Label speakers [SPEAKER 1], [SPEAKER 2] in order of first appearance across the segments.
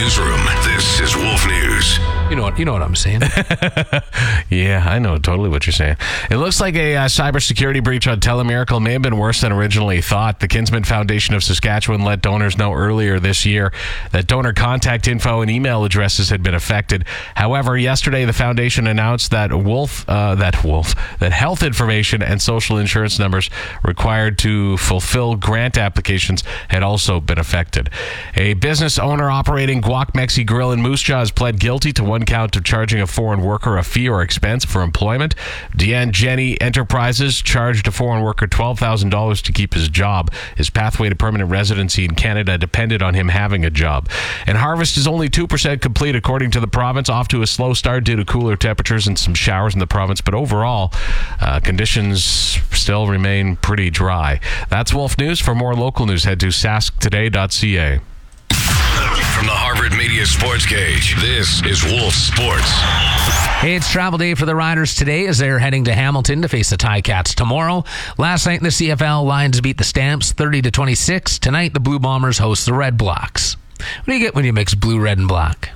[SPEAKER 1] newsroom. This is Wolf News.
[SPEAKER 2] You know what I'm saying.
[SPEAKER 3] Yeah, I know totally what you're saying. It looks like a cybersecurity breach on Telemiracle may have been worse than originally thought. The Kinsman Foundation of Saskatchewan let donors know earlier this year that donor contact info and email addresses had been affected. However, yesterday the foundation announced that health information and social insurance numbers required to fulfill grant applications had also been affected. A business owner operating Guac Mexi Grill in Moose Jaw has pled guilty to one count of charging a foreign worker a fee or expense for employment. Deanne Jenny Enterprises charged a foreign worker $12,000 to keep his job. His pathway to permanent residency in Canada depended on him having a job. And harvest is only 2% complete according to the province, off to a slow start due to cooler temperatures and some showers in the province, but overall conditions still remain pretty dry. That's Wolf News. For more local news, head to sasktoday.ca.
[SPEAKER 1] From the Harvard Media Sports Cage, this is Wolf Sports.
[SPEAKER 2] Hey, it's travel day for the Riders today as they're heading to Hamilton to face the Ticats tomorrow. Last night in the CFL, Lions beat the Stamps 30-26. Tonight, the Blue Bombers host the Red Blacks. What do you get when you mix blue, red, and black?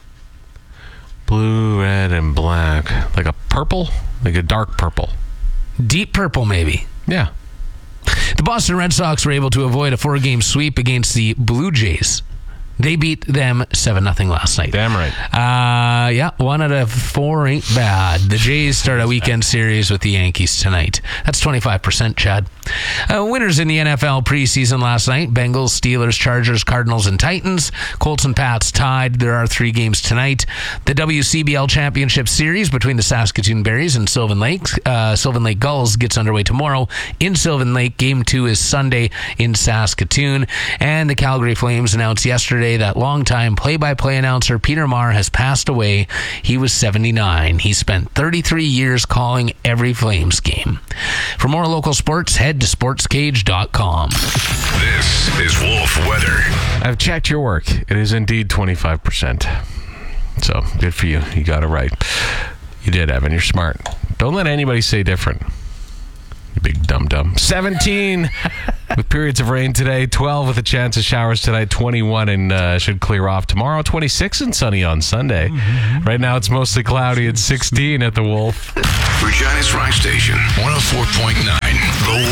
[SPEAKER 3] Blue, red, and black. Like a purple? Like a dark purple.
[SPEAKER 2] Deep purple, maybe.
[SPEAKER 3] Yeah.
[SPEAKER 2] The Boston Red Sox were able to avoid a 4-game sweep against the Blue Jays. They beat them 7-0 last night.
[SPEAKER 3] Damn right.
[SPEAKER 2] Yeah, 1 out of 4 ain't bad. The Jays start a weekend series with the Yankees tonight. That's 25%, Chad. Winners in the NFL preseason last night: Bengals, Steelers, Chargers, Cardinals, and Titans. Colts and Pats tied. There are 3 games tonight. The WCBL Championship Series between the Saskatoon Berries and Sylvan Lake Gulls gets underway tomorrow in Sylvan Lake. Game 2 is Sunday in Saskatoon. And the Calgary Flames announced yesterday that longtime play-by-play announcer Peter Maher has passed away. He was 79. He spent 33 years calling every Flames game. For more local sports, head to sportscage.com.
[SPEAKER 1] This is Wolf Weather.
[SPEAKER 3] I've checked your work. It is indeed 25%. So, good for you. You got it right. You did, Evan. You're smart. Don't let anybody say different. You big dum-dum. 17 with periods of rain today. 12 with a chance of showers tonight. 21 and should clear off tomorrow. 26 and sunny on Sunday. Right now it's mostly cloudy. It's 16 at the Wolf.
[SPEAKER 1] Regina's Rock Station, 104.9. The